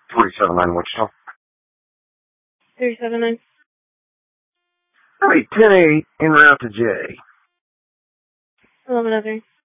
379 Wichita. 379. All right, 10-8 en route to J. 11 other.